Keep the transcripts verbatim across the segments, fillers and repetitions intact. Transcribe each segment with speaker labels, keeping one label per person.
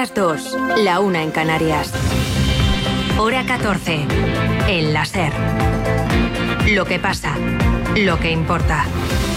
Speaker 1: las dos, la una en Canarias. Hora catorce. El La Ser. Lo que pasa, lo que importa.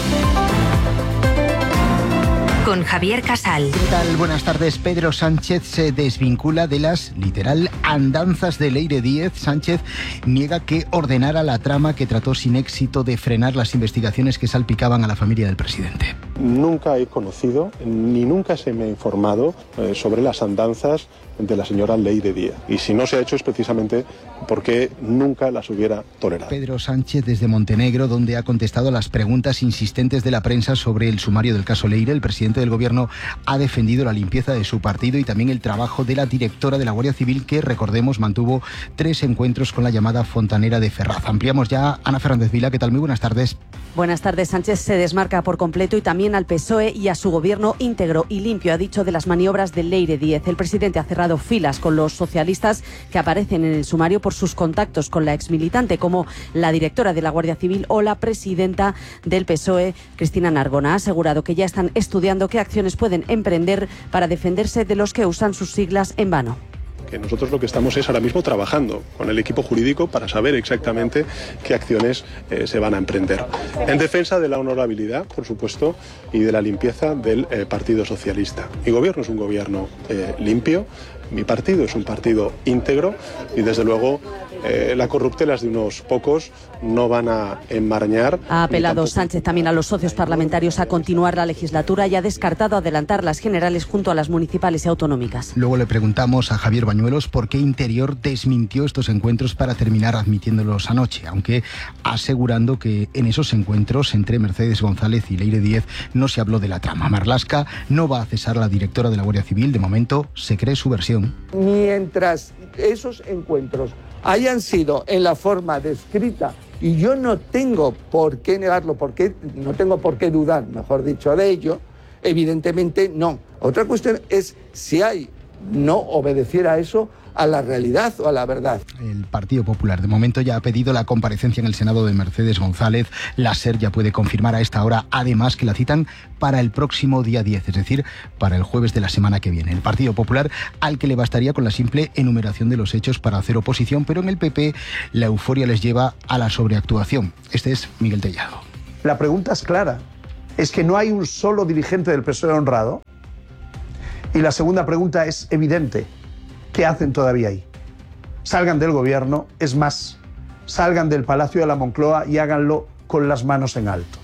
Speaker 1: Con Javier Casal.
Speaker 2: ¿Qué tal? Buenas tardes. Pedro Sánchez se desvincula de las, literal, andanzas de Leire Díez. Sánchez niega que ordenara la trama que trató sin éxito de frenar las investigaciones que salpicaban a la familia del presidente.
Speaker 3: Nunca he conocido, ni nunca se me ha informado eh, sobre las andanzas de la señora Leire Díez. Y si no se ha hecho es precisamente porque nunca las hubiera tolerado.
Speaker 2: Pedro Sánchez desde Montenegro, donde ha contestado a las preguntas insistentes de la prensa sobre el sumario del caso Leire. El presidente del gobierno ha defendido la limpieza de su partido y también el trabajo de la directora de la Guardia Civil, que, recordemos, mantuvo tres encuentros con la llamada Fontanera de Ferraz. Ampliamos ya. Ana Fernández Vila, ¿qué tal? Muy buenas tardes.
Speaker 4: Buenas tardes. Sánchez se desmarca por completo y también al P S O E y a su gobierno íntegro y limpio, ha dicho de las maniobras de Leire Díez. El presidente ha cerrado filas con los socialistas que aparecen en el sumario por sus contactos con la exmilitante, como la directora de la Guardia Civil o la presidenta del P S O E, Cristina Narbona. Ha asegurado que ya están estudiando qué acciones pueden emprender para defenderse de los que usan sus siglas en vano.
Speaker 3: Que nosotros lo que estamos es ahora mismo trabajando con el equipo jurídico para saber exactamente qué acciones eh, se van a emprender. En defensa de la honorabilidad, por supuesto, y de la limpieza del eh, Partido Socialista. Mi gobierno es un gobierno eh, limpio, mi partido es un partido íntegro y, desde luego, eh, la corruptelas de unos pocos no van a enmarañar.
Speaker 4: Ha apelado Sánchez también a los socios parlamentarios a continuar la legislatura y ha descartado adelantar las generales junto a las municipales y autonómicas.
Speaker 2: Luego le preguntamos a Javier Bañuelos por qué Interior desmintió estos encuentros para terminar admitiéndolos anoche, aunque asegurando que en esos encuentros entre Mercedes González y Leire Díez no se habló de la trama. Marlaska no va a cesar a la directora de la Guardia Civil. De momento se cree su versión.
Speaker 5: Mientras esos encuentros hayan sido en la forma descrita, y yo no tengo por qué negarlo, porque no tengo por qué dudar, mejor dicho, de ello, evidentemente no. Otra cuestión es si hay no obedeciera a eso, a la realidad o a la verdad.
Speaker 2: El Partido Popular de momento ya ha pedido la comparecencia en el Senado de Mercedes González. La SER ya puede confirmar a esta hora, además, que la citan para el próximo día diez, es decir, para el jueves de la semana que viene. El Partido Popular, al que le bastaría con la simple enumeración de los hechos para hacer oposición, pero en el P P la euforia les lleva a la sobreactuación. Este es Miguel Tellado.
Speaker 6: La pregunta es clara. ¿Es que no hay un solo dirigente del P S O E honrado? Y la segunda pregunta es evidente. ¿Qué hacen todavía ahí? Salgan del gobierno, es más, salgan del Palacio de la Moncloa y háganlo con las manos en alto.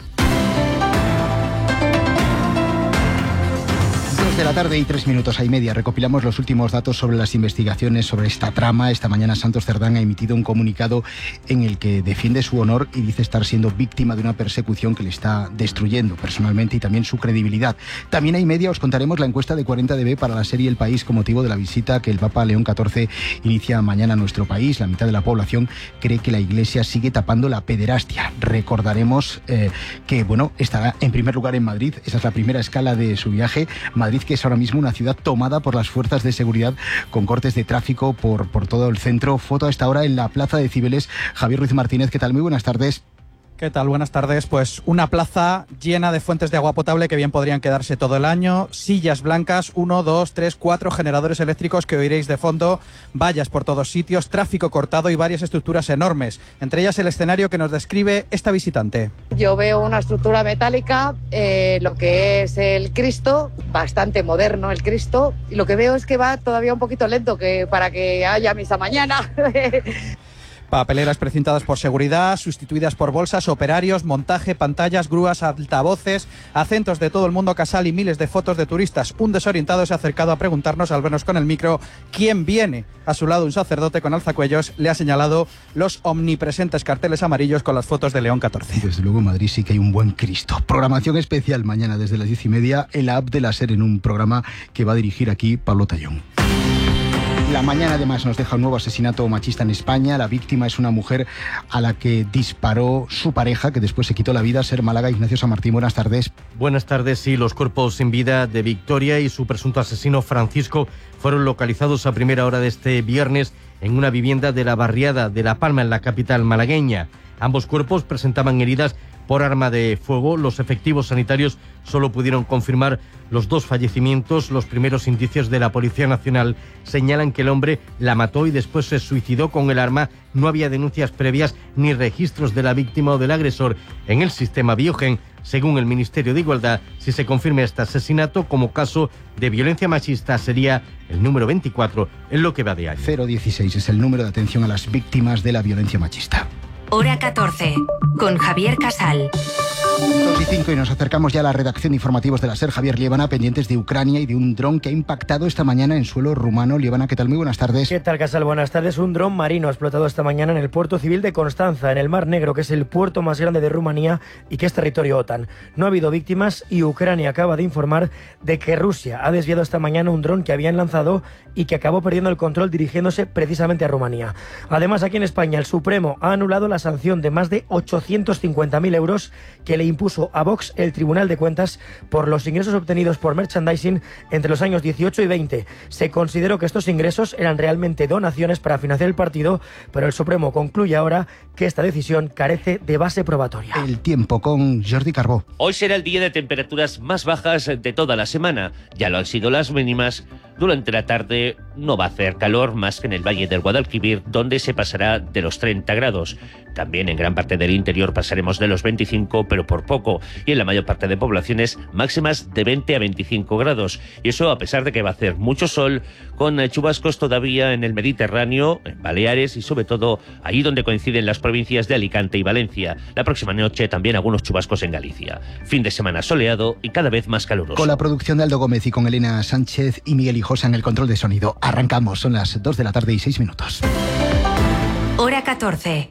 Speaker 2: De la tarde y tres minutos y media recopilamos los últimos datos sobre las investigaciones sobre esta trama. Esta mañana Santos Cerdán ha emitido un comunicado en el que defiende su honor y dice estar siendo víctima de una persecución que le está destruyendo personalmente y también su credibilidad. También hay media os contaremos la encuesta de cuarenta D B para la serie El País con motivo de la visita que el Papa León catorce inicia mañana a nuestro país. La mitad de la población cree que la Iglesia sigue tapando la pederastia. Recordaremos eh, que bueno, estará en primer lugar en Madrid. Esa es la primera escala de su viaje. Madrid, que es ahora mismo una ciudad tomada por las fuerzas de seguridad con cortes de tráfico por, por todo el centro. Foto a esta hora en la Plaza de Cibeles. Javier Ruiz Martínez, ¿qué tal? Muy buenas tardes.
Speaker 7: ¿Qué tal? Buenas tardes. Pues una plaza llena de fuentes de agua potable que bien podrían quedarse todo el año, sillas blancas, uno, dos, tres, cuatro generadores eléctricos que oiréis de fondo, vallas por todos sitios, tráfico cortado y varias estructuras enormes, entre ellas el escenario que nos describe esta visitante.
Speaker 8: Yo veo una estructura metálica, eh, lo que es el Cristo, bastante moderno el Cristo, y lo que veo es que va todavía un poquito lento que para que haya misa mañana.
Speaker 7: Papeleras precintadas por seguridad, sustituidas por bolsas, operarios, montaje, pantallas, grúas, altavoces, acentos de todo el mundo casal y miles de fotos de turistas. Un desorientado se ha acercado a preguntarnos al vernos con el micro quién viene. A su lado un sacerdote con alzacuellos le ha señalado los omnipresentes carteles amarillos con las fotos de León catorce.
Speaker 2: Desde luego en Madrid sí que hay un buen Cristo. Programación especial mañana desde las diez y media en la app de la SER en un programa que va a dirigir aquí Pablo Tallón. La mañana además nos deja un nuevo asesinato machista en España. La víctima es una mujer a la que disparó su pareja, que después se quitó la vida. Ser Málaga, Ignacio Samartín, buenas tardes.
Speaker 9: Buenas tardes, sí, los cuerpos sin vida de Victoria y su presunto asesino Francisco fueron localizados a primera hora de este viernes en una vivienda de la barriada de La Palma, en la capital malagueña. Ambos cuerpos presentaban heridas por arma de fuego. Los efectivos sanitarios solo pudieron confirmar los dos fallecimientos. Los primeros indicios de la Policía Nacional señalan que el hombre la mató y después se suicidó con el arma. No había denuncias previas ni registros de la víctima o del agresor en el sistema Biogen. Según el Ministerio de Igualdad, si se confirma este asesinato como caso de violencia machista, sería el número veinticuatro en lo que va de año.
Speaker 2: cero dieciséis es el número de atención a las víctimas de la violencia machista.
Speaker 1: Hora catorce, con Javier Casal.
Speaker 2: dos y cinco y nos acercamos ya a la redacción de informativos de la SER. Javier Liébana, pendientes de Ucrania y de un dron que ha impactado esta mañana en suelo rumano. Liébana, ¿qué tal? Muy buenas tardes.
Speaker 10: ¿Qué tal, Casal? Buenas tardes. Un dron marino ha explotado esta mañana en el puerto civil de Constanza, en el Mar Negro, que es el puerto más grande de Rumanía y que es territorio OTAN. No ha habido víctimas y Ucrania acaba de informar de que Rusia ha desviado esta mañana un dron que habían lanzado y que acabó perdiendo el control dirigiéndose precisamente a Rumanía. Además, aquí en España, el Supremo ha anulado la sanción de más de ochocientos cincuenta mil euros que le impuso a Vox el Tribunal de Cuentas por los ingresos obtenidos por merchandising entre los años dieciocho y veinte. Se consideró que estos ingresos eran realmente donaciones para financiar el partido, pero el Supremo concluye ahora que esta decisión carece de base probatoria.
Speaker 2: El tiempo con Jordi Carbó.
Speaker 11: Hoy será el día de temperaturas más bajas de toda la semana. Ya lo han sido las mínimas. Durante la tarde no va a hacer calor más que en el Valle del Guadalquivir, donde se pasará de los treinta grados. También en gran parte del interior pasaremos de los veinticinco, pero por poco. Y en la mayor parte de poblaciones máximas de veinte a veinticinco grados. Y eso a pesar de que va a hacer mucho sol, con chubascos todavía en el Mediterráneo, en Baleares y sobre todo allí donde coinciden las provincias de Alicante y Valencia. La próxima noche también algunos chubascos en Galicia. Fin de semana soleado y cada vez más caluroso.
Speaker 2: Con la producción de Aldo Gómez y con Elena Sánchez y Miguel Hijosa en el control de sonido. Arrancamos, son las dos de la tarde y seis minutos.
Speaker 1: Hora catorce.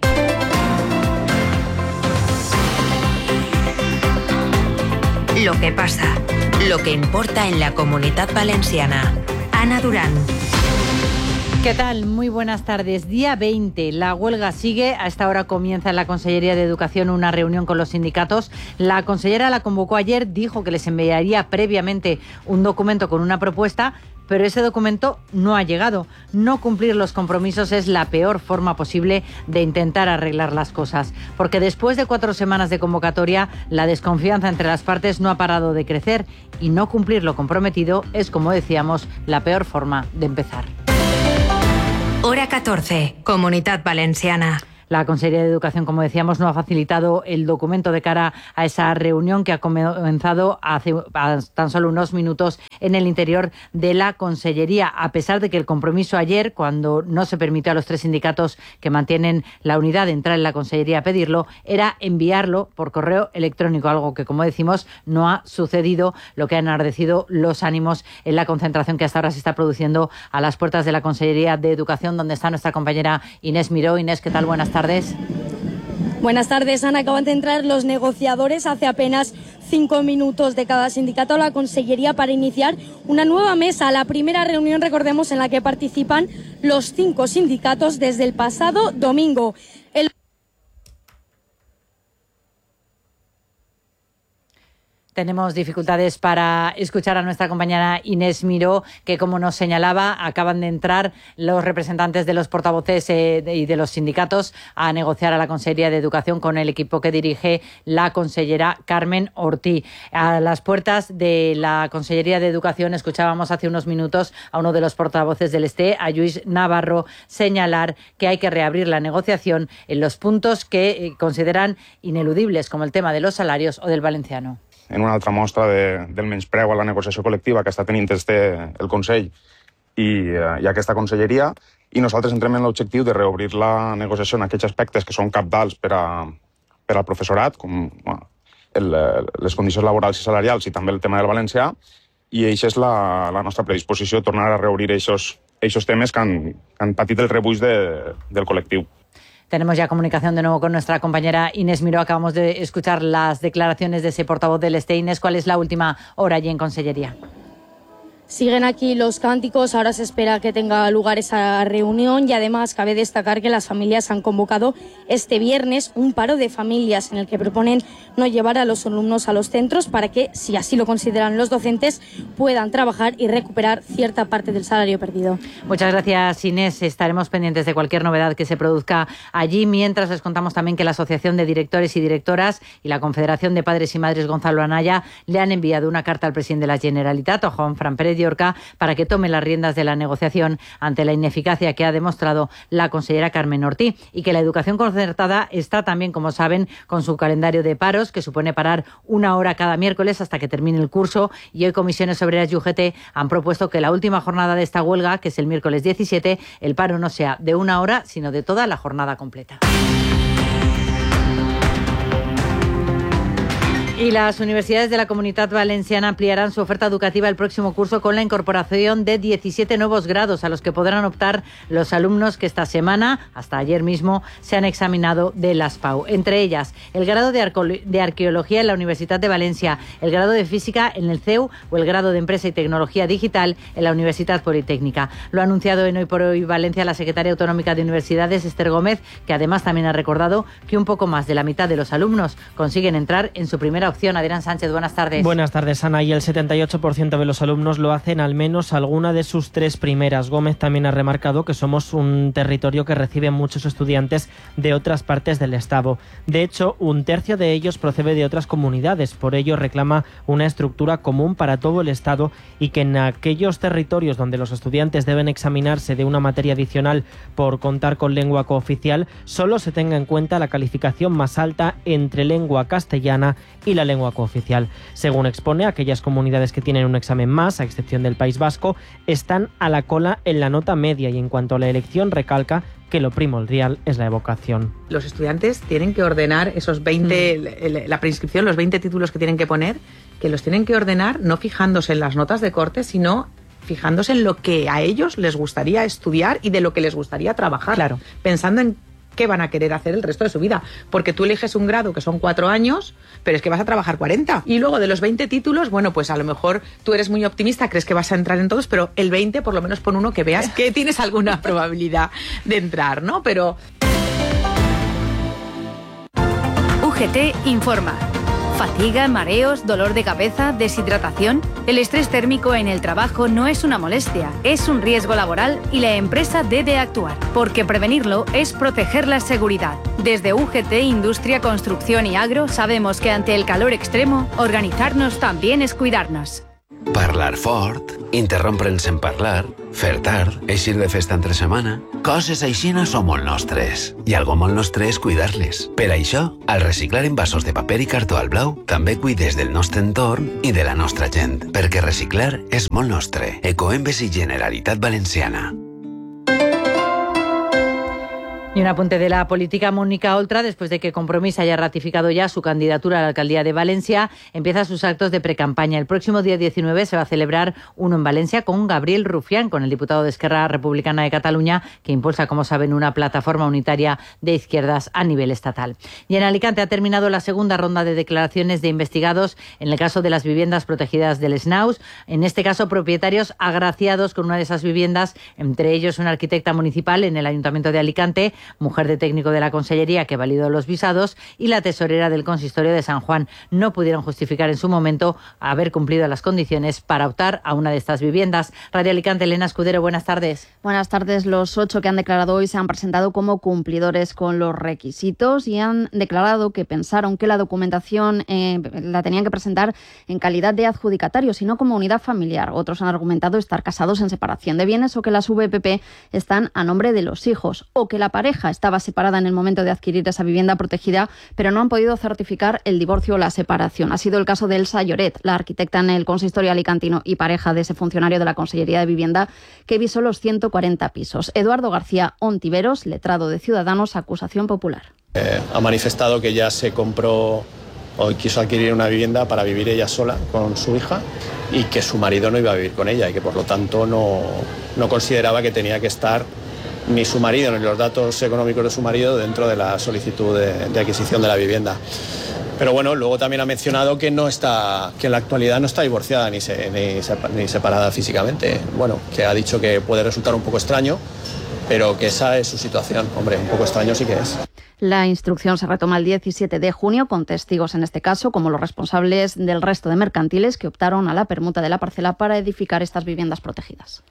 Speaker 1: Lo que pasa, lo que importa en la Comunitat Valenciana. Ana Durán.
Speaker 12: ¿Qué tal? Muy buenas tardes. Día veinte, la huelga sigue. A esta hora comienza en la Consellería de Educación una reunión con los sindicatos. La consellera la convocó ayer, dijo que les enviaría previamente un documento con una propuesta, pero ese documento no ha llegado. No cumplir los compromisos es la peor forma posible de intentar arreglar las cosas, porque después de cuatro semanas de convocatoria, la desconfianza entre las partes no ha parado de crecer y no cumplir lo comprometido es, como decíamos, la peor forma de empezar.
Speaker 1: Hora catorce, Comunitat Valenciana.
Speaker 12: La Consellería de Educación, como decíamos, no ha facilitado el documento de cara a esa reunión que ha comenzado hace tan solo unos minutos en el interior de la Consellería, a pesar de que el compromiso ayer, cuando no se permitió a los tres sindicatos que mantienen la unidad de entrar en la Consellería a pedirlo, era enviarlo por correo electrónico, algo que, como decimos, no ha sucedido, lo que ha enardecido los ánimos en la concentración que hasta ahora se está produciendo a las puertas de la Consellería de Educación, donde está nuestra compañera Inés Miró. Inés, ¿qué tal? Buenas tardes.
Speaker 13: Buenas tardes, Ana. Acaban de entrar los negociadores hace apenas cinco minutos de cada sindicato a la Consellería para iniciar una nueva mesa. La primera reunión, recordemos, en la que participan los cinco sindicatos desde el pasado domingo. El
Speaker 12: Tenemos dificultades para escuchar a nuestra compañera Inés Miró, que, como nos señalaba, acaban de entrar los representantes de los portavoces eh, de, y de los sindicatos a negociar a la Consellería de Educación con el equipo que dirige la consellera Carmen Ortí. A las puertas de la Consellería de Educación escuchábamos hace unos minutos a uno de los portavoces del E S T E, a Lluís Navarro, señalar que hay que reabrir la negociación en los puntos que eh, consideran ineludibles, como el tema de los salarios o del valenciano.
Speaker 14: En una altra mostra de, del menyspreu a la negociació col·lectiva que està tenint este, el Consell i, i aquesta conselleria, i nosaltres entrem en l'objectiu de reobrir la negociació en aquells aspectes que són cabdals per, a, per al professorat, com bueno, el, les condicions laborals i salarials i també el tema del valencià, i això és la, la nostra predisposició, tornar a reobrir aquests temes que han, que han patit el rebuig de, del col·lectiu.
Speaker 12: Tenemos ya comunicación de nuevo con nuestra compañera Inés Miró. Acabamos de escuchar las declaraciones de ese portavoz del E S T E. Inés, ¿cuál es la última hora allí en Consellería?
Speaker 13: Siguen aquí los cánticos, ahora se espera que tenga lugar esa reunión y además cabe destacar que las familias han convocado este viernes un paro de familias en el que proponen no llevar a los alumnos a los centros para que, si así lo consideran los docentes, puedan trabajar y recuperar cierta parte del salario perdido.
Speaker 12: Muchas gracias, Inés. Estaremos pendientes de cualquier novedad que se produzca allí. Mientras les contamos también que la Asociación de Directores y Directoras y la Confederación de Padres y Madres Gonzalo Anaya le han enviado una carta al presidente de la Generalitat, a Juan Fran Pérez de Orca, para que tome las riendas de la negociación ante la ineficacia que ha demostrado la consellera Carmen Ortí, y que la educación concertada está también, como saben, con su calendario de paros, que supone parar una hora cada miércoles hasta que termine el curso, y hoy Comisiones Obreras y U G T han propuesto que la última jornada de esta huelga, que es el miércoles diecisiete, el paro no sea de una hora, sino de toda la jornada completa. Y las universidades de la Comunitat Valenciana ampliarán su oferta educativa el próximo curso con la incorporación de diecisiete nuevos grados a los que podrán optar los alumnos que esta semana, hasta ayer mismo, se han examinado de las P A U. Entre ellas, el grado de, Arco- de Arqueología en la Universidad de Valencia, el grado de Física en el C E U o el grado de Empresa y Tecnología Digital en la Universidad Politécnica. Lo ha anunciado en Hoy por Hoy Valencia la secretaria autonómica de Universidades, Esther Gómez, que además también ha recordado que un poco más de la mitad de los alumnos consiguen entrar en su primera opción. Adrián Sánchez, buenas tardes.
Speaker 15: Buenas tardes, Ana. Y el setenta y ocho por ciento de los alumnos lo hacen al menos alguna de sus tres primeras. Gómez también ha remarcado que somos un territorio que recibe muchos estudiantes de otras partes del Estado. De hecho, un tercio de ellos procede de otras comunidades. Por ello, reclama una estructura común para todo el Estado y que en aquellos territorios donde los estudiantes deben examinarse de una materia adicional por contar con lengua cooficial, solo se tenga en cuenta la calificación más alta entre lengua castellana y la lengua cooficial. Según expone, aquellas comunidades que tienen un examen más, a excepción del País Vasco, están a la cola en la nota media, y en cuanto a la elección recalca que lo primordial es la evocación.
Speaker 16: Los estudiantes tienen que ordenar esos veinte, mm. la preinscripción, los veinte títulos que tienen que poner, que los tienen que ordenar no fijándose en las notas de corte, sino fijándose en lo que a ellos les gustaría estudiar y de lo que les gustaría trabajar. Claro. Pensando en qué van a querer hacer el resto de su vida. Porque tú eliges un grado que son cuatro años, pero es que vas a trabajar cuarenta. Y luego de los veinte títulos, bueno, pues a lo mejor tú eres muy optimista, crees que vas a entrar en todos, pero el veinte por lo menos pon uno que veas que tienes alguna probabilidad de entrar, ¿no? Pero...
Speaker 17: U G T informa. Fatiga, mareos, dolor de cabeza, deshidratación. El estrés térmico en el trabajo no es una molestia, es un riesgo laboral y la empresa debe actuar, porque prevenirlo es proteger la seguridad. Desde U G T, Industria, Construcción y Agro sabemos que ante el calor extremo, organitzar-nos también es cuidarnos.
Speaker 18: Parlar fort, interrompre'ns en parlar, fer tard, eixir de festa entre setmana... Coses aixina són molt nostres. I algo molt nostre és cuidar-les. Per això, al reciclar envasos de paper i cartó al blau, també cuides del nostre entorn i de la nostra gent. Perquè reciclar és molt nostre. Ecoembes i Generalitat Valenciana.
Speaker 12: Y un apunte de la política. Mónica Oltra, después de que Compromís haya ratificado ya su candidatura a la alcaldía de Valencia, empieza sus actos de precampaña. El próximo día diecinueve se va a celebrar uno en Valencia con Gabriel Rufián, con el diputado de Esquerra Republicana de Cataluña, que impulsa, como saben, una plataforma unitaria de izquierdas a nivel estatal. Y en Alicante ha terminado la segunda ronda de declaraciones de investigados en el caso de las viviendas protegidas del Snaus. En este caso, propietarios agraciados con una de esas viviendas, entre ellos una arquitecta municipal en el Ayuntamiento de Alicante, mujer de técnico de la Consellería que validó los visados, y la tesorera del Consistorio de San Juan, no pudieron justificar en su momento haber cumplido las condiciones para optar a una de estas viviendas. Radio Alicante, Elena Escudero, buenas tardes.
Speaker 19: Buenas tardes. Los ocho que han declarado hoy se han presentado como cumplidores con los requisitos y han declarado que pensaron que la documentación eh, la tenían que presentar en calidad de adjudicatarios y no como unidad familiar. Otros han argumentado estar casados en separación de bienes o que las V P P están a nombre de los hijos o que la pareja estaba separada en el momento de adquirir esa vivienda protegida, pero no han podido certificar el divorcio o la separación. Ha sido el caso de Elsa Lloret, la arquitecta en el consistorio alicantino y pareja de ese funcionario de la Consellería de Vivienda que visó los ciento cuarenta pisos. Eduardo García Ontiveros, letrado de Ciudadanos, acusación popular.
Speaker 20: Eh, ha manifestado que ya se compró o quiso adquirir una vivienda para vivir ella sola con su hija y que su marido no iba a vivir con ella y que por lo tanto no, no consideraba que tenía que estar ni su marido ni los datos económicos de su marido dentro de la solicitud de, de adquisición de la vivienda. Pero bueno, luego también ha mencionado que no está, que en la actualidad no está divorciada ni, se, ni, ni separada físicamente. Bueno, que ha dicho que puede resultar un poco extraño, pero que esa es su situación. Hombre, un poco extraño sí que es.
Speaker 19: La instrucción se retoma el diecisiete de junio con testigos en este caso, como los responsables del resto de mercantiles que optaron a la permuta de la parcela para edificar estas viviendas protegidas.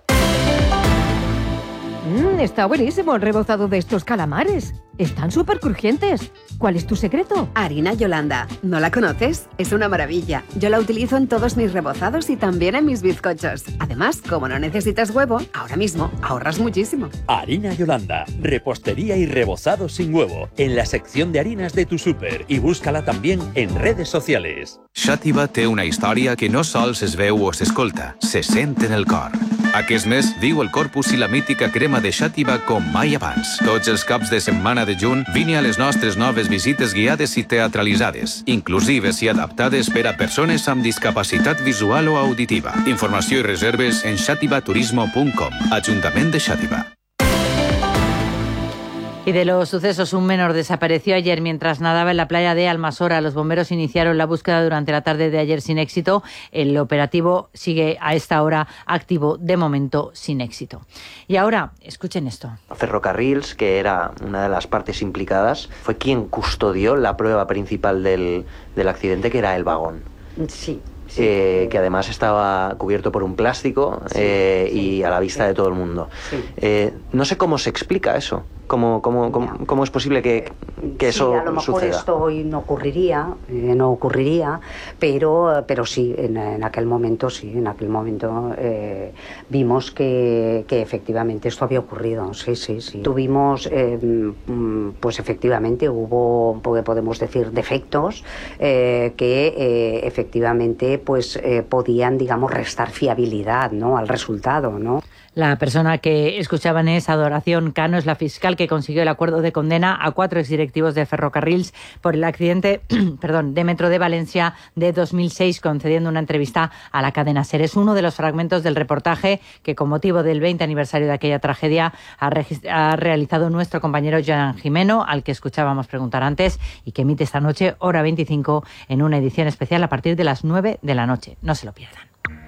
Speaker 21: Mm, está buenísimo el rebozado de estos calamares. Están súper crujientes. ¿Cuál es tu secreto?
Speaker 22: Harina Yolanda. ¿No la conoces? Es una maravilla. Yo la utilizo en todos mis rebozados y también en mis bizcochos. Además, como no necesitas huevo, ahora mismo ahorras muchísimo.
Speaker 23: Harina Yolanda. Repostería y rebozado sin huevo. En la sección de harinas de tu súper. Y búscala también en redes sociales.
Speaker 24: Xàtiva té una història que no sols es veu o s'escolta, se sent en el cor. Aquest mes viu el Corpus i la mítica crema de Xàtiva com mai abans. Tots els caps de setmana de juny vine a les nostres noves visites guiades i teatralitzades, inclusives i adaptades per a persones amb discapacitat visual o auditiva. Informació i reserves en xàtivaturismo punt com. Ajuntament de Xàtiva.
Speaker 12: Y de los sucesos, un menor desapareció ayer mientras nadaba en la playa de Almasora. Los bomberos iniciaron la búsqueda durante la tarde de ayer sin éxito. El operativo sigue a esta hora activo, de momento sin éxito. Y ahora, escuchen esto.
Speaker 25: Ferrocarrils, que era una de las partes implicadas, fue quien custodió la prueba principal del, del accidente, que era el vagón.
Speaker 26: Sí. Sí.
Speaker 25: Eh, que además estaba cubierto por un plástico
Speaker 26: sí,
Speaker 25: eh,
Speaker 26: sí,
Speaker 25: y a la vista
Speaker 26: sí.
Speaker 25: de todo el mundo.
Speaker 26: Sí.
Speaker 25: Eh, no sé cómo se explica eso. ¿Cómo, cómo, cómo, cómo es posible que, que
Speaker 26: sí,
Speaker 25: eso
Speaker 26: a lo mejor
Speaker 25: suceda?
Speaker 26: Esto hoy no ocurriría, eh, no ocurriría, pero, pero sí, en, en aquel momento sí, en aquel momento eh, vimos que, que efectivamente esto había ocurrido. Sí, sí, sí. Tuvimos, eh, pues efectivamente hubo, podemos decir, defectos eh, que eh, efectivamente pues eh, podían, digamos, restar fiabilidad, ¿no?, al resultado, ¿no?
Speaker 12: La persona que escuchaban es Adoración Cano, es la fiscal que consiguió el acuerdo de condena a cuatro exdirectivos de Ferrocarrils por el accidente perdón, de Metro de Valencia de dos mil seis, concediendo una entrevista a la cadena SER. Es uno de los fragmentos del reportaje que, con motivo del veinte aniversario de aquella tragedia, ha, ha realizado nuestro compañero Joan Jimeno, al que escuchábamos preguntar antes, y que emite esta noche, hora veinticinco, en una edición especial a partir de las nueve de la noche. No se lo pierdan.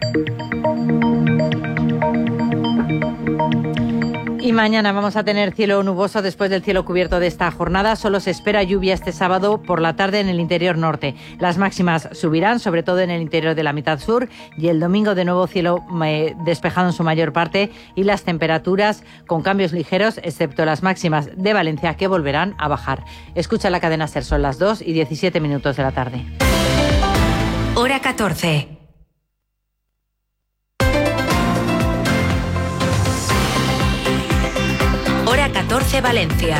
Speaker 12: Y mañana vamos a tener cielo nuboso después del cielo cubierto de esta jornada. Solo se espera lluvia este sábado por la tarde en el interior norte. Las máximas subirán, sobre todo en el interior de la mitad sur, y el domingo de nuevo cielo eh, despejado en su mayor parte, y las temperaturas con cambios ligeros, excepto las máximas de Valencia, que volverán a bajar. Escucha la cadena SER, son las dos y diecisiete minutos de la tarde.
Speaker 1: Hora catorce. Hora catorce, Valencia.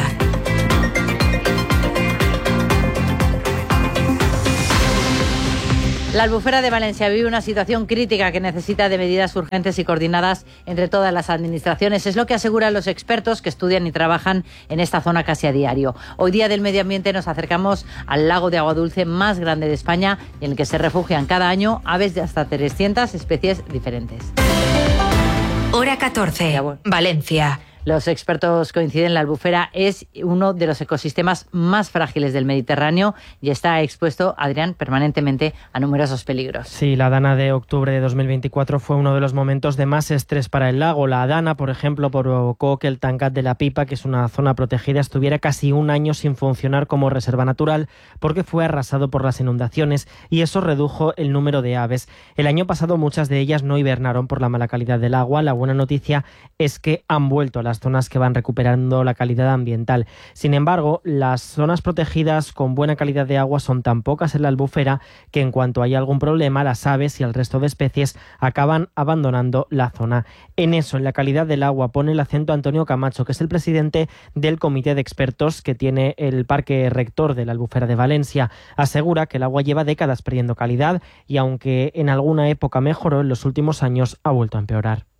Speaker 12: La Albufera de Valencia vive una situación crítica que necesita de medidas urgentes y coordinadas entre todas las administraciones. Es lo que aseguran los expertos que estudian y trabajan en esta zona casi a diario. Hoy, Día del Medio Ambiente, nos acercamos al lago de agua dulce más grande de España, en el que se refugian cada año aves de hasta trescientas especies diferentes.
Speaker 1: Hora catorce, Valencia.
Speaker 12: Los expertos coinciden, la albufera es uno de los ecosistemas más frágiles del Mediterráneo y está expuesto, Adrián, permanentemente a numerosos peligros.
Speaker 15: Sí, la dana de octubre de dos mil veinticuatro fue uno de los momentos de más estrés para el lago. La dana, por ejemplo, provocó que el Tancat de la Pipa, que es una zona protegida, estuviera casi un año sin funcionar como reserva natural porque fue arrasado por las inundaciones, y eso redujo el número de aves. El año pasado muchas de ellas no hibernaron por la mala calidad del agua. La buena noticia es que han vuelto a las zonas que van recuperando la calidad ambiental. Sin embargo, las zonas protegidas con buena calidad de agua son tan pocas en la albufera que, en cuanto hay algún problema, las aves y el resto de especies acaban abandonando la zona. En eso, en la calidad del agua, pone el acento Antonio Camacho, que es el presidente del comité de expertos que tiene el parque rector de la Albufera de Valencia. Asegura que el agua lleva décadas perdiendo calidad y, aunque en alguna época mejoró, en los últimos años ha vuelto a empeorar.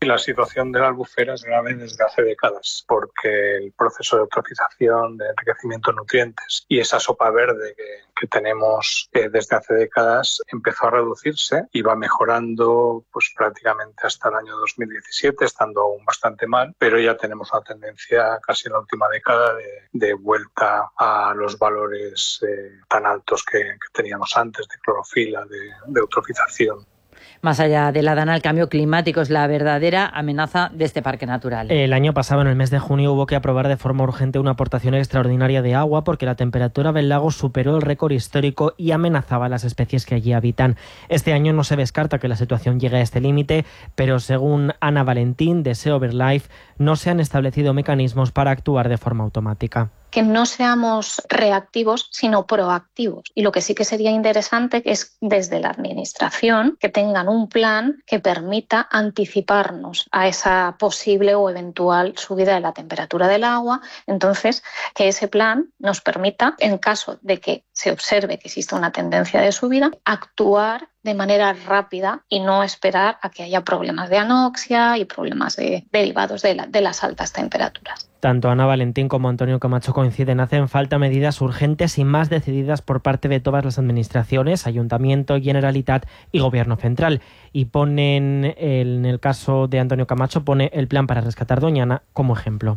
Speaker 3: Y la situación de la albufera es grave desde hace décadas, porque el proceso de eutrofización, de enriquecimiento de nutrientes y esa sopa verde que, que tenemos eh, desde hace décadas empezó a reducirse y va mejorando pues prácticamente hasta el año dos mil diecisiete, estando aún bastante mal, pero ya tenemos una tendencia casi en la última década de, de vuelta a los valores eh, tan altos que, que teníamos antes de clorofila, de, de eutrofización.
Speaker 12: Más allá de la dana, el cambio climático es la verdadera amenaza de este parque natural.
Speaker 15: El año pasado, en el mes de junio, hubo que aprobar de forma urgente una aportación extraordinaria de agua porque la temperatura del lago superó el récord histórico y amenazaba a las especies que allí habitan. Este año no se descarta que la situación llegue a este límite, pero según Ana Valentín, de Sea Over Life, no se han establecido mecanismos para actuar de forma automática.
Speaker 4: Que no seamos reactivos, sino proactivos. Y lo que sí que sería interesante es desde la Administración que tengan un plan que permita anticiparnos a esa posible o eventual subida de la temperatura del agua. Entonces, que ese plan nos permita, en caso de que se observe que existe una tendencia de subida, actuar de manera rápida y no esperar a que haya problemas de anoxia y problemas de, derivados de, la, de las altas temperaturas.
Speaker 15: Tanto Ana Valentín como Antonio Camacho coinciden, hacen falta medidas urgentes y más decididas por parte de todas las administraciones, Ayuntamiento, Generalitat y Gobierno Central. Y ponen, en el caso de Antonio Camacho, pone el plan para rescatar Doñana como ejemplo.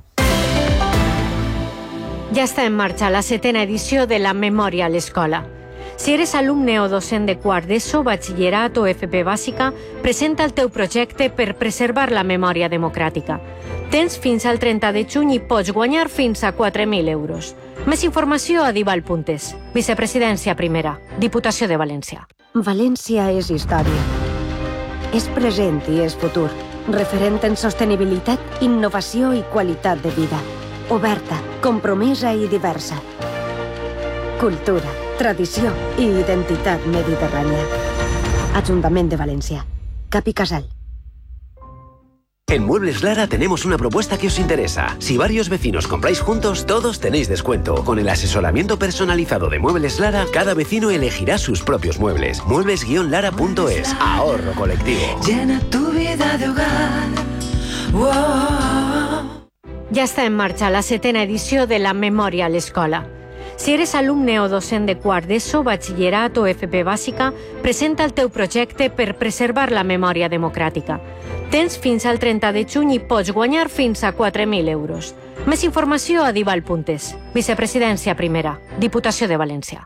Speaker 5: Ja està en marxa la setena edició de la Memòria a l'Escola. Si eres alumne o docent de quart d'ESO, batxillerat o F P bàsica, presenta el teu projecte per preservar la memòria democràtica. Tens fins al trenta de juny i pots guanyar fins a quatre mil euros. Més informació a dival punt es. Vicepresidència primera, Diputació de València.
Speaker 21: València és història. És present i és futur. Referent en sostenibilitat, innovació i qualitat de vida. Oberta, compromesa i diversa. Cultura, tradició i identitat mediterrània. Ajuntament de València. Cap i Casal.
Speaker 18: En Muebles Lara tenemos una propuesta que os interesa. Si varios vecinos compráis juntos, todos tenéis descuento. Con el asesoramiento personalizado de Muebles Lara, cada vecino elegirá sus propios muebles. muebles guion lara punto es. Ahorro colectivo.
Speaker 5: Llena tu vida de hogar. Wow. Ja està en marxa la setena edició de la Memòria a l'Escola. Si eres alumne o docent de quart d'ESO, batxillerat o F P bàsica, presenta el teu projecte per preservar la memòria democràtica. Tens fins al trenta de juny i pots guanyar fins a quatre mil euros. Més informació a dival punt es. Vicepresidència primera, Diputació de València.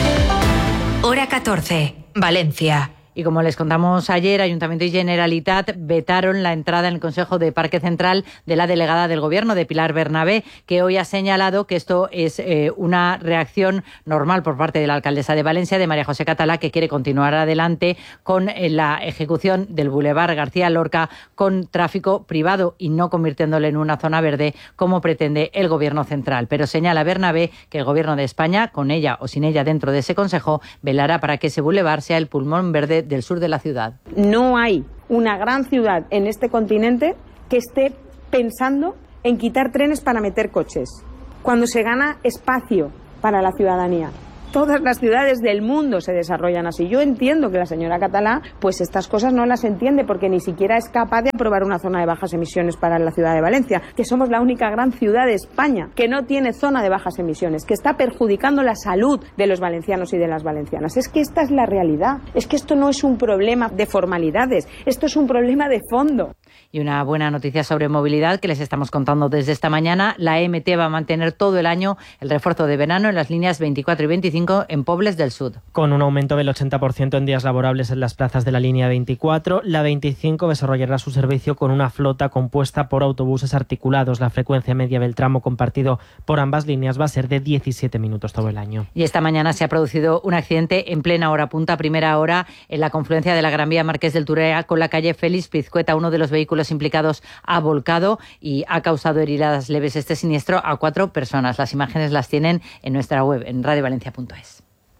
Speaker 1: Hora catorce, Valencia.
Speaker 12: Y como les contamos ayer, Ayuntamiento y Generalitat vetaron la entrada en el Consejo de Parque Central de la delegada del Gobierno, de Pilar Bernabé, que hoy ha señalado que esto es eh, una reacción normal por parte de la alcaldesa de Valencia, de María José Catalá, que quiere continuar adelante con eh, la ejecución del Boulevard García Lorca con tráfico privado y no convirtiéndolo en una zona verde como pretende el Gobierno central. Pero señala Bernabé que el Gobierno de España, con ella o sin ella dentro de ese Consejo, velará para que ese Boulevard sea el pulmón verde del sur de la ciudad.
Speaker 6: No hay una gran ciudad en este continente que esté pensando en quitar trenes para meter coches, cuando se gana espacio para la ciudadanía. Todas las ciudades del mundo se desarrollan así. Yo entiendo que la señora Catalá, pues estas cosas no las entiende porque ni siquiera es capaz de aprobar una zona de bajas emisiones para la ciudad de Valencia, que somos la única gran ciudad de España que no tiene zona de bajas emisiones, que está perjudicando la salud de los valencianos y de las valencianas. Es que esta es la realidad. Es que esto no es un problema de formalidades, esto es un problema de fondo.
Speaker 12: Y una buena noticia sobre movilidad que les estamos contando desde esta mañana. La E M T va a mantener todo el año el refuerzo de verano en las líneas veinticuatro y veinticinco en Pobles del Sud.
Speaker 15: Con un aumento del ochenta por ciento en días laborables en las plazas de la línea veinticuatro, la veinticinco desarrollará su servicio con una flota compuesta por autobuses articulados. La frecuencia media del tramo compartido por ambas líneas va a ser de diecisiete minutos todo el año.
Speaker 12: Y esta mañana se ha producido un accidente en plena hora punta, primera hora, en la confluencia de la Gran Vía Marqués del Turea con la calle Félix Pizcueta. Uno de los vehículos implicados ha volcado y ha causado heridas leves este siniestro a cuatro personas. Las imágenes las tienen en nuestra web, en radio valencia punto es.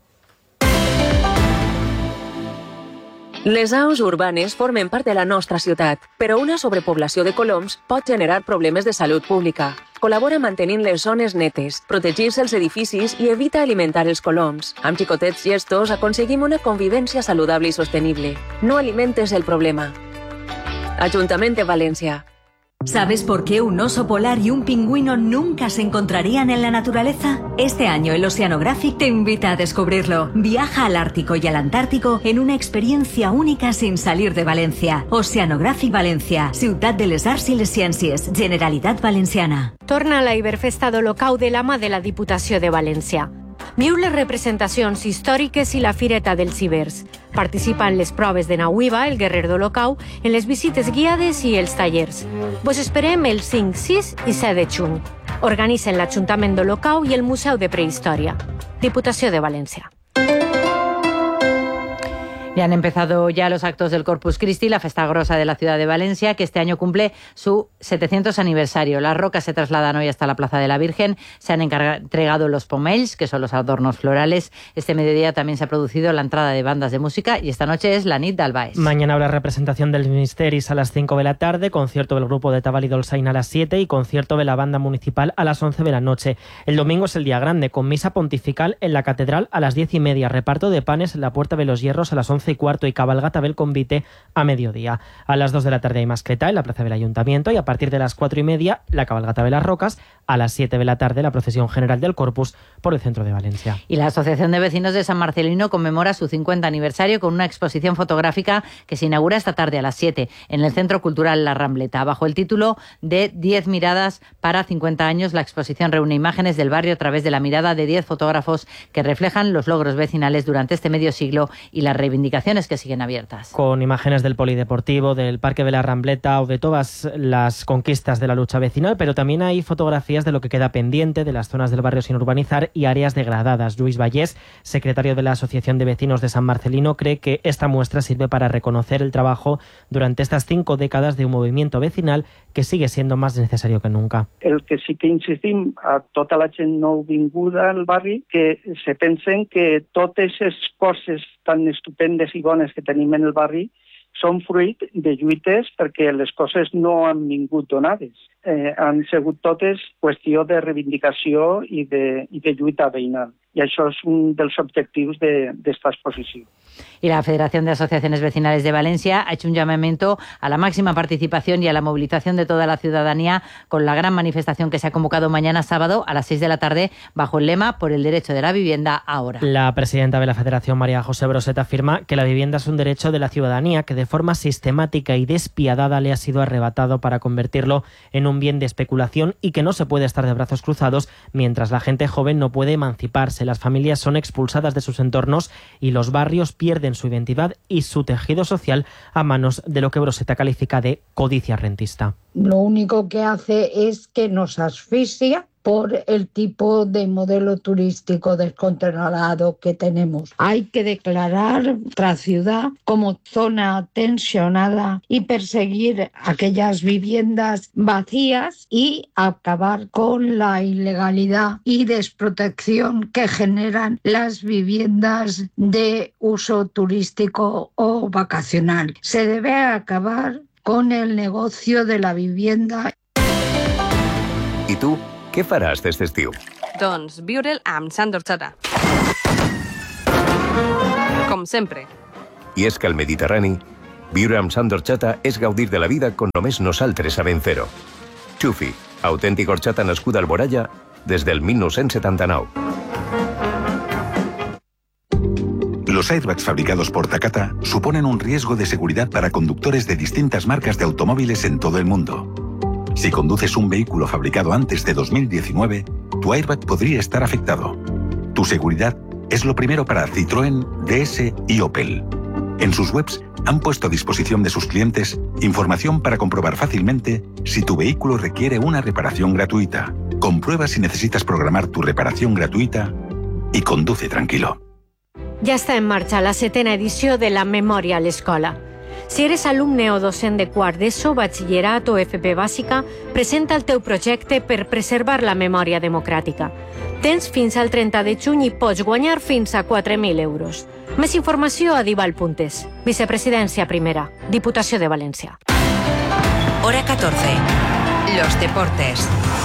Speaker 7: Les aus urbanes formen part de la nostra ciutat, però una sobrepoblació de coloms pot generar problemes de salut pública. Col·labora mantenint les zones netes, protegir-se els edificis i evita alimentar els coloms. Amb xicotets gestos aconseguim una convivència saludable i sostenible. No alimentes el problema. Ayuntamiento de Valencia.
Speaker 2: ¿Sabes por qué un oso polar y un pingüino nunca se encontrarían en la naturaleza? Este año el Oceanographic te invita a descubrirlo. Viaja al Ártico y al Antártico en una experiencia única sin salir de Valencia. Oceanographic Valencia, Ciutat de les Arts i les Ciències, Generalitat Valenciana.
Speaker 5: Torna a la Iberfesta d'Olocau de la mà de la Diputació de València. Viu les representacions històriques i la Fireta dels Cibers. Participa en les proves de Nauiva, el Guerrer d'Olocau, en les visites guiades i els tallers. Vos esperem el cinc, sis i set de juny. Organitzen l'Ajuntament d'Olocau i el Museu de Prehistòria. Diputació de València.
Speaker 12: Y han empezado ya los actos del Corpus Christi, la festa grosa de la ciudad de Valencia, que este año cumple su setecientos aniversario. Las rocas se trasladan hoy hasta la Plaza de la Virgen. Se han entregado los pomells, que son los adornos florales. Este mediodía también se ha producido la entrada de bandas de música y esta noche es la nit d'Albaes.
Speaker 15: Mañana habrá representación del Misteris a las cinco de la tarde, concierto del grupo de Tabal y Dolçain a las siete y concierto de la banda municipal a las once de la noche. El domingo es el día grande, con misa pontifical en la catedral a las diez y media, reparto de panes en la Puerta de los Hierros a las once y cuarto y cabalgata del convite a mediodía. A las dos de la tarde hay mascleta en la plaza del Ayuntamiento y a partir de las cuatro y media la cabalgata de las Rocas. A las siete de la tarde la procesión general del Corpus por el centro de Valencia.
Speaker 12: Y la Asociación de Vecinos de San Marcelino conmemora su cincuenta aniversario con una exposición fotográfica que se inaugura esta tarde a las siete en el Centro Cultural La Rambleta. Bajo el título de diez miradas para cincuenta años, la exposición reúne imágenes del barrio a través de la mirada de diez fotógrafos que reflejan los logros vecinales durante este medio siglo y las reivindicaciones que siguen abiertas.
Speaker 15: Con imágenes del polideportivo, del Parque de la Rambleta o de todas las conquistas de la lucha vecinal, pero también hay fotografías de lo que queda pendiente, de las zonas del barrio sin urbanizar y áreas degradadas. Luis Vallés, secretario de la Asociación de Vecinos de San Marcelino, cree que esta muestra sirve para reconocer el trabajo durante estas cinco décadas de un movimiento vecinal que sigue siendo más necesario que nunca.
Speaker 8: El que sí que insistim a tota la gent nouvinguda al barri que se pensen que totes les coses tan estupendes i bones que tenim en el barri són fruit de lluites perquè les coses no han vingut donades. Eh, han sigut totes qüestió de reivindicació i de, i de lluita veïnal. I això és un dels objectius d'esta exposició.
Speaker 12: Y la Federación de Asociaciones Vecinales de Valencia ha hecho un llamamiento a la máxima participación y a la movilización de toda la ciudadanía con la gran manifestación que se ha convocado mañana sábado a las seis de la tarde bajo el lema Por el derecho de la vivienda ahora.
Speaker 15: La presidenta de la Federación, María José Broset, afirma que la vivienda es un derecho de la ciudadanía que de forma sistemática y despiadada le ha sido arrebatado para convertirlo en un bien de especulación y que no se puede estar de brazos cruzados mientras la gente joven no puede emanciparse. Las familias son expulsadas de sus entornos y los barrios pierden su identidad y su tejido social a manos de lo que Broseta califica de codicia rentista.
Speaker 9: Lo único que hace es que nos asfixia por el tipo de modelo turístico descontrolado que tenemos. Hay que declarar nuestra ciudad como zona tensionada y perseguir aquellas viviendas vacías y acabar con la ilegalidad y desprotección que generan las viviendas de uso turístico o vacacional. Se debe acabar con el negocio de la vivienda.
Speaker 10: ¿Y tú? Què faràs d'aquest estiu?
Speaker 11: Doncs viure'l amb Sandor Chata. Com sempre.
Speaker 10: I és que al Mediterrani, viure amb Sandor Chata és gaudir de la vida con només nosaltres sabem fer-ho. Chufi, autèntic horchata nascuda al Boralla des del mil nou-cents setanta-nou.
Speaker 14: Los airbags fabricados por Takata suponen un riesgo de seguridad para conductores de distintas marcas de automóviles en todo el mundo. Si conduces un vehículo fabricado antes de dos mil diecinueve, tu airbag podría estar afectado. Tu seguridad es lo primero para Citroën, D S y Opel. En sus webs han puesto a disposición de sus clientes información para comprobar fácilmente si tu vehículo requiere una reparación gratuita. Comprueba si necesitas programar tu reparación gratuita y conduce tranquilo.
Speaker 5: Ja està en marxa la setena edició de la Memòria a l'Escola. Si eres alumne o docent de quart d'ESO, batxillerat o F P bàsica, presenta el teu projecte per preservar la memòria democràtica. Tens fins al trenta de juny i pots guanyar fins a quatre mil euros. Més informació a Dival Puntes. Vicepresidència primera, Diputació de València.
Speaker 1: Hora catorce. Los deportes.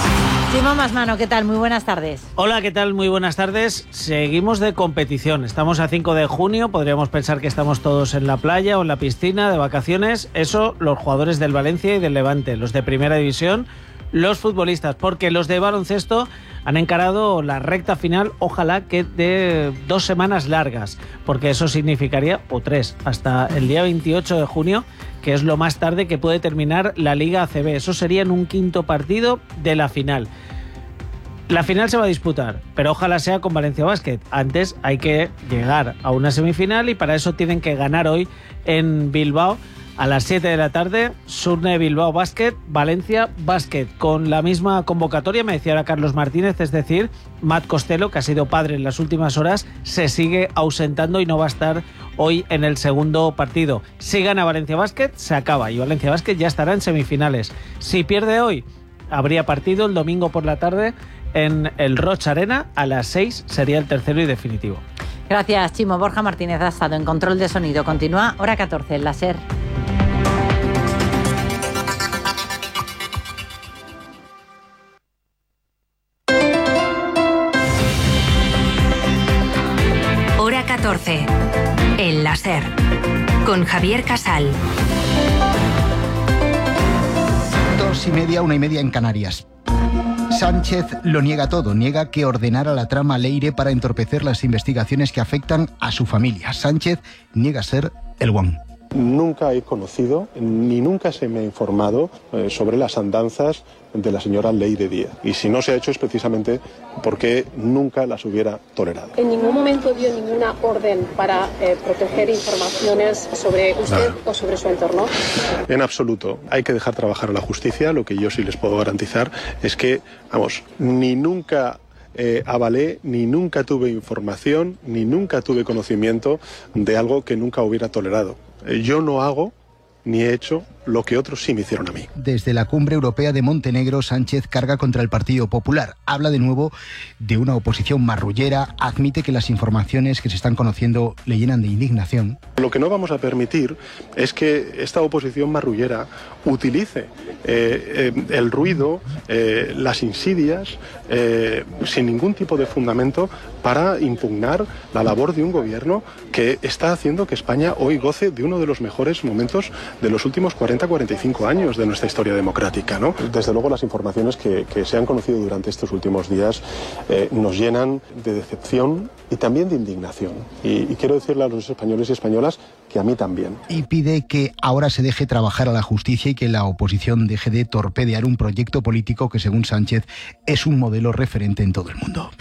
Speaker 12: Chimo Masmano, ¿qué tal? Muy buenas tardes.
Speaker 13: Hola, ¿qué tal? Muy buenas tardes. Seguimos de competición. Estamos a cinco de junio. Podríamos pensar que estamos todos en la playa o en la piscina de vacaciones. Eso los jugadores del Valencia y del Levante, los de Primera División, los futbolistas, porque los de baloncesto han encarado la recta final, ojalá que de dos semanas largas, porque eso significaría, o tres, hasta el día veintiocho de junio, que es lo más tarde que puede terminar la Liga A C B. Eso sería en un quinto partido de la final. La final se va a disputar, pero ojalá sea con Valencia Basket. Antes hay que llegar a una semifinal y para eso tienen que ganar hoy en Bilbao. A las siete de la tarde, Surne Bilbao Basket, Valencia Basket, con la misma convocatoria, me decía ahora Carlos Martínez, es decir, Matt Costello, que ha sido padre en las últimas horas, se sigue ausentando y no va a estar hoy en el segundo partido. Si gana Valencia Basket, se acaba y Valencia Basket ya estará en semifinales. Si pierde hoy, habría partido el domingo por la tarde en el Rocha Arena, a las seis sería el tercero y definitivo.
Speaker 12: Gracias, Chimo. Borja Martínez ha estado en control de sonido. Continúa hora catorce, el láser.
Speaker 1: Hora catorce, el láser, con Javier Casal.
Speaker 16: Dos y media, una y media en Canarias. Sánchez lo niega todo, niega que ordenara la trama Leire para entorpecer las investigaciones que afectan a su familia. Sánchez niega ser el guan.
Speaker 17: Nunca he conocido, ni nunca se me ha informado eh, sobre las andanzas de la señora Leire Díaz. Y si no se ha hecho es precisamente porque nunca las hubiera tolerado.
Speaker 19: ¿En ningún momento dio ninguna orden para eh, proteger informaciones sobre usted claro. o sobre su entorno?
Speaker 17: En absoluto. Hay que dejar trabajar a la justicia. Lo que yo sí les puedo garantizar es que, vamos, ni nunca... Eh, avalé, ni nunca tuve información, ni nunca tuve conocimiento de algo que nunca hubiera tolerado. Eh, yo no hago ni he hecho lo que otros sí me hicieron a mí.
Speaker 16: Desde la cumbre europea de Montenegro, Sánchez carga contra el Partido Popular. Habla de nuevo de una oposición marrullera, admite que las informaciones que se están conociendo le llenan de indignación.
Speaker 17: Lo que no vamos a permitir es que esta oposición marrullera utilice eh, eh, el ruido, eh, las insidias, eh, sin ningún tipo de fundamento para impugnar la labor de un gobierno que está haciendo que España hoy goce de uno de los mejores momentos de los últimos cuarenta a cuarenta y cinco años de nuestra historia democrática, ¿no? Desde luego las informaciones que, que se han conocido durante estos últimos días eh, nos llenan de decepción y también de indignación. Y, y quiero decirle a los españoles y españolas que a mí también.
Speaker 16: Y pide que ahora se deje trabajar a la justicia y que la oposición deje de torpedear un proyecto político que, según Sánchez, es un modelo referente en todo el mundo.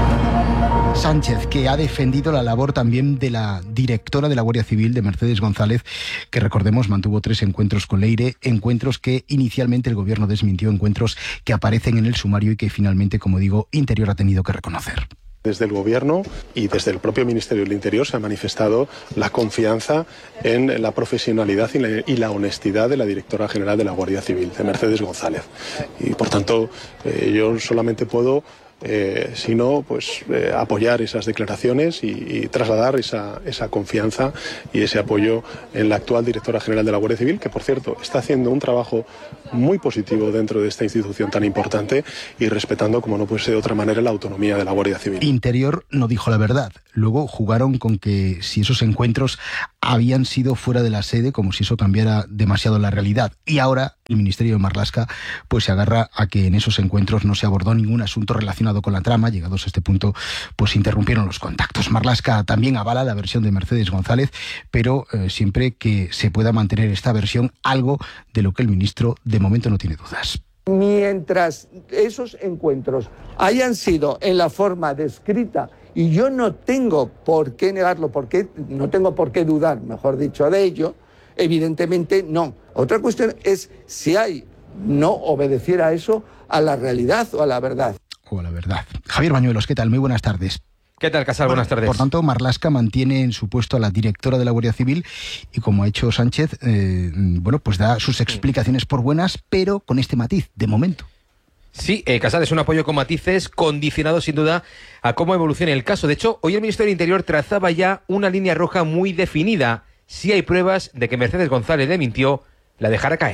Speaker 16: Sánchez, que ha defendido la labor también de la directora de la Guardia Civil, de Mercedes González, que recordemos mantuvo tres encuentros con Leire, encuentros que inicialmente el gobierno desmintió, encuentros que aparecen en el sumario y que finalmente, como digo, Interior ha tenido que reconocer.
Speaker 17: Desde el Gobierno y desde el propio Ministerio del Interior se ha manifestado la confianza en la profesionalidad y la, y la honestidad de la directora general de la Guardia Civil, de Mercedes González. Y por tanto, eh, yo solamente puedo... Eh, sino pues eh, apoyar esas declaraciones y, y trasladar esa, esa confianza y ese apoyo en la actual directora general de la Guardia Civil, que por cierto está haciendo un trabajo muy positivo dentro de esta institución tan importante y respetando, como no puede ser de otra manera, la autonomía de la Guardia Civil.
Speaker 16: Interior no dijo la verdad. Luego jugaron con que si esos encuentros habían sido fuera de la sede, como si eso cambiara demasiado la realidad. Y ahora el Ministerio de Marlaska pues se agarra a que en esos encuentros no se abordó ningún asunto relacionado con la trama. Llegados a este punto, pues interrumpieron los contactos. Marlaska también avala la versión de Mercedes González, pero eh, siempre que se pueda mantener esta versión, algo de lo que el ministro de momento no tiene dudas.
Speaker 20: Mientras esos encuentros hayan sido en la forma descrita, y yo no tengo por qué negarlo, porque no tengo por qué dudar, mejor dicho, de ello, evidentemente no. Otra cuestión es si hay no obedeciera eso a la realidad o a la verdad.
Speaker 16: O a la verdad. Javier Bañuelos, ¿qué tal? Muy buenas tardes.
Speaker 22: ¿Qué tal, Casal? Buenas tardes.
Speaker 16: Por tanto, Marlaska mantiene en su puesto a la directora de la Guardia Civil y, como ha hecho Sánchez, eh, bueno, pues da sus explicaciones por buenas, pero con este matiz, de momento.
Speaker 22: Sí, eh, Casal, es un apoyo con matices, condicionado sin duda a cómo evolucione el caso. De hecho, hoy el Ministerio del Interior trazaba ya una línea roja muy definida. Si hay pruebas de que Mercedes González le mintió, la dejará caer.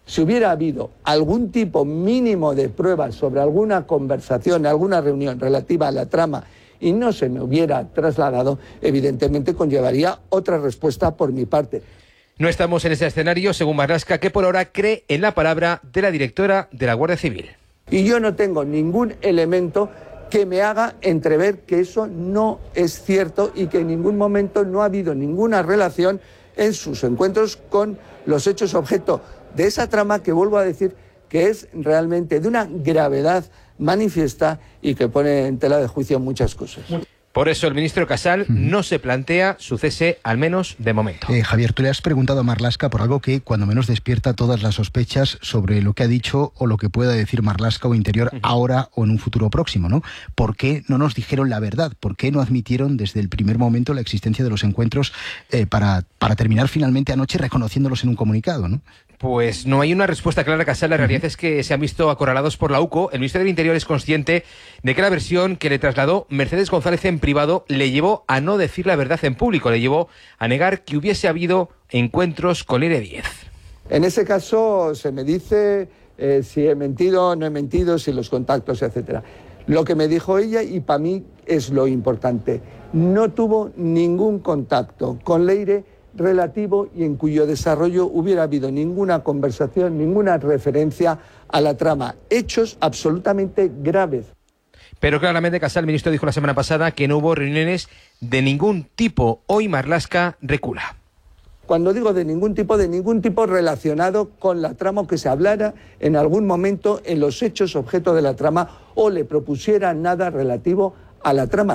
Speaker 20: Si hubiera habido algún tipo mínimo de pruebas sobre alguna conversación, alguna reunión relativa a la trama y no se me hubiera trasladado, evidentemente conllevaría otra respuesta por mi parte.
Speaker 22: No estamos en ese escenario, según Marlaska, que por ahora cree en la palabra de la directora de la Guardia Civil.
Speaker 20: Y yo no tengo ningún elemento que me haga entrever que eso no es cierto y que en ningún momento no ha habido ninguna relación en sus encuentros con los hechos objeto de esa trama que, vuelvo a decir, que es realmente de una gravedad manifiesta y que pone en tela de juicio muchas cosas.
Speaker 22: Por eso el ministro Casal no se plantea su cese, al menos de momento.
Speaker 16: Eh, Javier, tú le has preguntado a Marlaska por algo que cuando menos despierta todas las sospechas sobre lo que ha dicho o lo que pueda decir Marlaska o Interior uh-huh. ahora o en un futuro próximo, ¿no? ¿Por qué no nos dijeron la verdad? ¿Por qué no admitieron desde el primer momento la existencia de los encuentros eh, para, para terminar finalmente anoche reconociéndolos en un comunicado, ¿no?
Speaker 22: Pues no hay una respuesta clara, Casal. La realidad es que se han visto acorralados por la U C O. El ministro del Interior es consciente de que la versión que le trasladó Mercedes González en privado le llevó a no decir la verdad en público, le llevó a negar que hubiese habido encuentros con Leire Díez.
Speaker 20: En ese caso se me dice eh, si he mentido, no he mentido, si los contactos, etcétera. Lo que me dijo ella, y para mí es lo importante, no tuvo ningún contacto con Leire relativo y en cuyo desarrollo hubiera habido ninguna conversación, ninguna referencia a la trama. Hechos absolutamente graves.
Speaker 22: Pero claramente Casal, el ministro, dijo la semana pasada que no hubo reuniones de ningún tipo. Hoy Marlaska recula.
Speaker 20: Cuando digo de ningún tipo, de ningún tipo relacionado con la trama, que se hablara en algún momento en los hechos objeto de la trama o le propusiera nada relativo a la trama.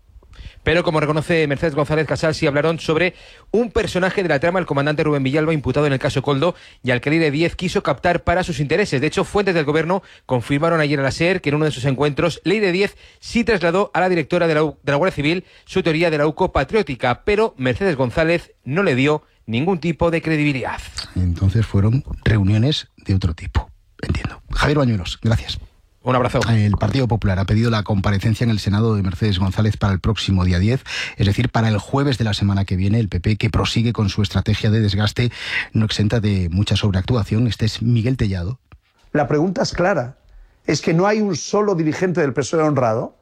Speaker 22: Pero como reconoce Mercedes González, Casal, sí hablaron sobre un personaje de la trama, el comandante Rubén Villalba, imputado en el caso Koldo, y al que Leire Díez quiso captar para sus intereses. De hecho, fuentes del gobierno confirmaron ayer a la SER que en uno de sus encuentros Leire Díez sí trasladó a la directora de la, U- de la Guardia Civil su teoría de la U C O patriótica, pero Mercedes González no le dio ningún tipo de credibilidad.
Speaker 16: Entonces fueron reuniones de otro tipo. Entiendo. Javier Bañuelos, gracias.
Speaker 22: Un abrazo.
Speaker 16: El Partido Popular ha pedido la comparecencia en el Senado de Mercedes González para el próximo día diez, es decir, para el jueves de la semana que viene. El P P, que prosigue con su estrategia de desgaste, no exenta de mucha sobreactuación. Este es Miguel Tellado.
Speaker 3: La pregunta es clara. ¿Es que no hay un solo dirigente del P S O E honrado?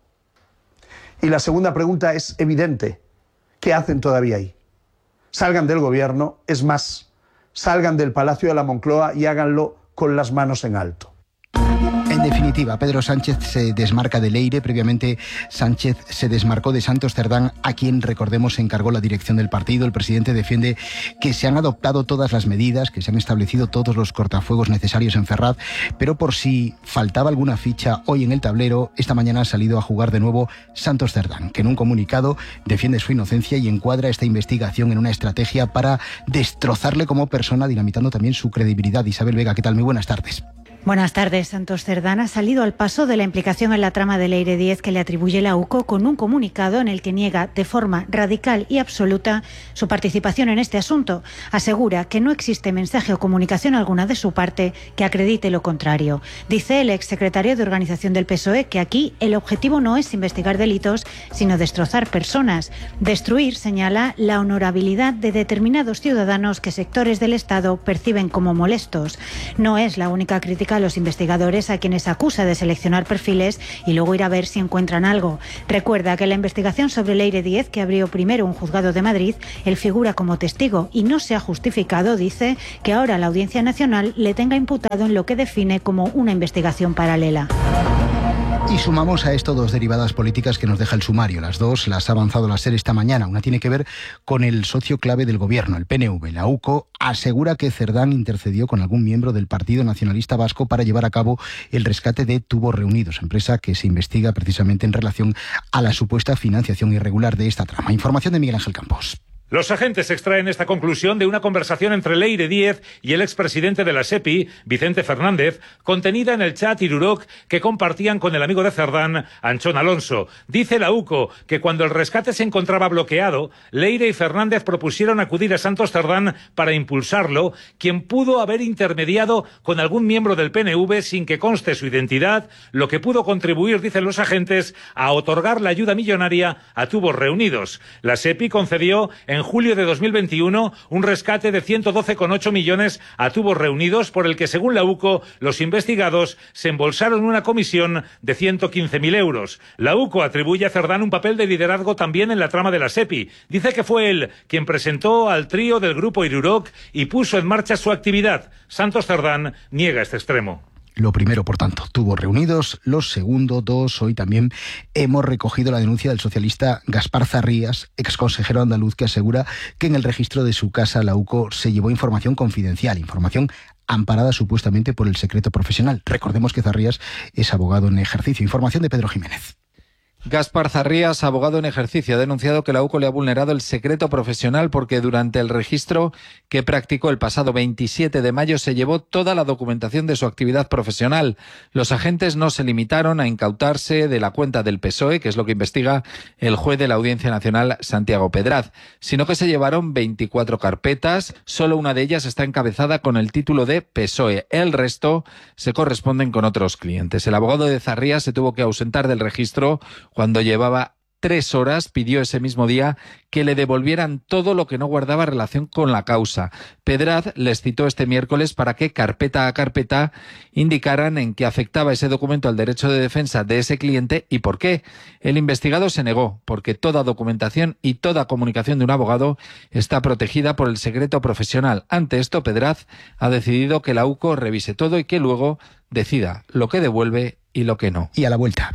Speaker 3: Y la segunda pregunta es evidente. ¿Qué hacen todavía ahí? Salgan del gobierno, es más, salgan del Palacio de la Moncloa y háganlo con las manos en alto.
Speaker 16: En definitiva, Pedro Sánchez se desmarca de Leire. Previamente, Sánchez se desmarcó de Santos Cerdán, a quien, recordemos, se encargó la dirección del partido. El presidente defiende que se han adoptado todas las medidas, que se han establecido todos los cortafuegos necesarios en Ferraz, pero por si faltaba alguna ficha hoy en el tablero, esta mañana ha salido a jugar de nuevo Santos Cerdán, que en un comunicado defiende su inocencia y encuadra esta investigación en una estrategia para destrozarle como persona, dinamitando también su credibilidad. Isabel Vega, ¿qué tal? Muy buenas tardes.
Speaker 4: Buenas tardes. Santos Cerdán ha salido al paso de la implicación en la trama de Leire Díez que le atribuye la U C O con un comunicado en el que niega de forma radical y absoluta su participación en este asunto. Asegura que no existe mensaje o comunicación alguna de su parte que acredite lo contrario. Dice el exsecretario de Organización del P S O E que aquí el objetivo no es investigar delitos, sino destrozar personas. Destruir, señala, la honorabilidad de determinados ciudadanos que sectores del Estado perciben como molestos. No es la única crítica a los investigadores a quienes acusa de seleccionar perfiles y luego ir a ver si encuentran algo. Recuerda que en la investigación sobre Leire Díez, que abrió primero un juzgado de Madrid, él figura como testigo y no se ha justificado, dice, que ahora la Audiencia Nacional le tenga imputado en lo que define como una investigación paralela.
Speaker 16: Y sumamos a esto dos derivadas políticas que nos deja el sumario. Las dos las ha avanzado la SER esta mañana. Una tiene que ver con el socio clave del gobierno, el P N V. La U C O asegura que Cerdán intercedió con algún miembro del Partido Nacionalista Vasco para llevar a cabo el rescate de Tubos Reunidos, empresa que se investiga precisamente en relación a la supuesta financiación irregular de esta trama. Información de Miguel Ángel Campos.
Speaker 23: Los agentes extraen esta conclusión de una conversación entre Leire Díez y el expresidente de la SEPI, Vicente Fernández, contenida en el chat Iruroc que compartían con el amigo de Cerdán, Anchón Alonso. Dice la U C O que cuando el rescate se encontraba bloqueado, Leire y Fernández propusieron acudir a Santos Cerdán para impulsarlo, quien pudo haber intermediado con algún miembro del P N V sin que conste su identidad, lo que pudo contribuir, dicen los agentes, a otorgar la ayuda millonaria a Tubos Reunidos. La SEPI concedió en en julio de dos mil veintiuno un rescate de ciento doce coma ocho millones a tubos reunidos, por el que, según la UCO, los investigados se embolsaron una comisión de ciento quince mil euros. La UCO atribuye a Cerdán un papel de liderazgo también en la trama de la SEPI. Dice que fue él quien presentó al trío del grupo Irurok y puso en marcha su actividad. Santos Cerdán niega este extremo.
Speaker 16: Lo primero, por tanto, tubos reunidos. Lo segundo, dos, hoy también hemos recogido la denuncia del socialista Gaspar Zarrías, exconsejero andaluz, que asegura que en el registro de su casa la UCO se llevó información confidencial, información amparada supuestamente por el secreto profesional. Recordemos que Zarrías es abogado en ejercicio. Información de Pedro Jiménez.
Speaker 6: Gaspar Zarrías, abogado en ejercicio, ha denunciado que la UCO le ha vulnerado el secreto profesional porque durante el registro que practicó el pasado veintisiete de mayo se llevó toda la documentación de su actividad profesional. Los agentes no se limitaron a incautarse de la cuenta del P S O E, que es lo que investiga el juez de la Audiencia Nacional, Santiago Pedraz, sino que se llevaron veinticuatro carpetas. Solo una de ellas está encabezada con el título de P S O E. El resto se corresponden con otros clientes. El abogado de Zarrías se tuvo que ausentar del registro cuando llevaba tres horas. Pidió ese mismo día que le devolvieran todo lo que no guardaba relación con la causa. Pedraz les citó este miércoles para que, carpeta a carpeta, indicaran en qué afectaba ese documento al derecho de defensa de ese cliente y por qué. El investigado se negó, porque toda documentación y toda comunicación de un abogado está protegida por el secreto profesional. Ante esto, Pedraz ha decidido que la UCO revise todo y que luego decida lo que devuelve y lo que no.
Speaker 16: Y a la vuelta.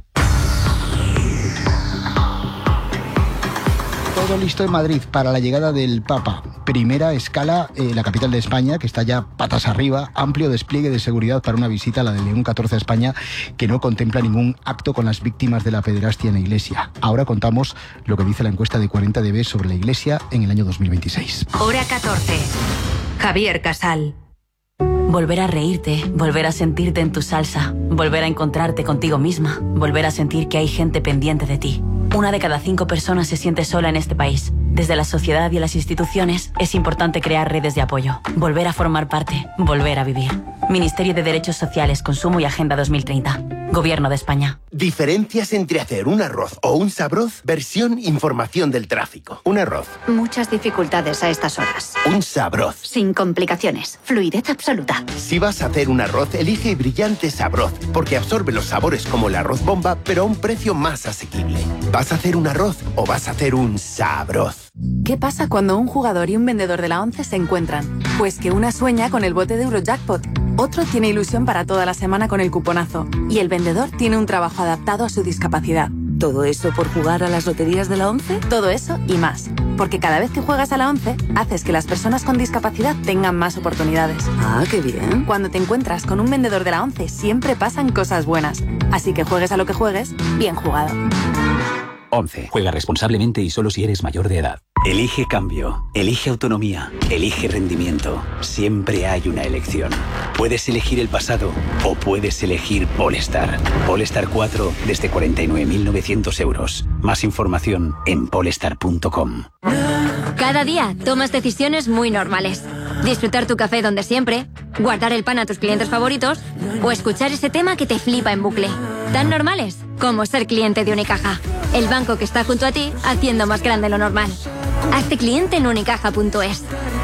Speaker 16: Todo listo en Madrid para la llegada del Papa. Primera escala, eh, la capital de España, que está ya patas arriba. Amplio despliegue de seguridad para una visita a la de León catorce a España, que no contempla ningún acto con las víctimas de la pederastia en la Iglesia. Ahora contamos lo que dice la encuesta de cuarenta D B sobre la Iglesia en el año dos mil veintiséis.
Speaker 1: Hora catorce. Javier Casal.
Speaker 18: Volver a reírte, volver a sentirte en tu salsa, volver a encontrarte contigo misma, volver a sentir que hay gente pendiente de ti. Una de cada cinco personas se siente sola en este país. Desde la sociedad y las instituciones es importante crear redes de apoyo, volver a formar parte, volver a vivir. Ministerio de Derechos Sociales, Consumo y Agenda dos mil treinta. Gobierno de España.
Speaker 21: Diferencias entre hacer un arroz o un sabroz, versión información del tráfico. Un arroz.
Speaker 24: Muchas dificultades a estas horas.
Speaker 21: Un sabroz.
Speaker 24: Sin complicaciones. Fluidez absoluta.
Speaker 21: Si vas a hacer un arroz, elige Brillante Sabroz, porque absorbe los sabores como el arroz bomba, pero a un precio más asequible. ¿Vas a hacer un arroz o vas a hacer un sabroz?
Speaker 25: ¿Qué pasa cuando un jugador y un vendedor de la ONCE se encuentran? Pues que una sueña con el bote de Eurojackpot, otro tiene ilusión para toda la semana con el cuponazo y el vendedor tiene un trabajo adaptado a su discapacidad. ¿Todo eso por jugar a las loterías de la ONCE? Todo eso y más. Porque cada vez que juegas a la ONCE, haces que las personas con discapacidad tengan más oportunidades.
Speaker 24: Ah, qué bien.
Speaker 25: Cuando te encuentras con un vendedor de la ONCE, siempre pasan cosas buenas. Así que juegues a lo que juegues, bien jugado.
Speaker 26: ONCE. Juega responsablemente y solo si eres mayor de edad. Elige cambio, elige autonomía, elige rendimiento. Siempre hay una elección. Puedes elegir el pasado o puedes elegir Polestar. Polestar cuatro desde cuarenta y nueve mil novecientos euros. Más información en polestar punto com.
Speaker 27: Cada día tomas decisiones muy normales. Disfrutar tu café donde siempre, guardar el pan a tus clientes favoritos o escuchar ese tema que te flipa en bucle. Tan normales como ser cliente de Unicaja, el banco que está junto a ti haciendo más grande lo normal. Hazte cliente en unicaja punto es.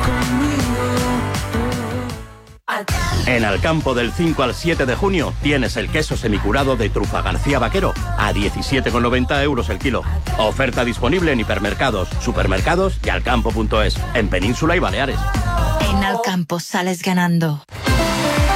Speaker 28: En Alcampo del cinco al siete de junio tienes el queso semicurado de Trufa García Vaquero a diecisiete con noventa euros el kilo. Oferta disponible en hipermercados, supermercados y alcampo punto es, en Península y Baleares.
Speaker 29: En Alcampo sales ganando.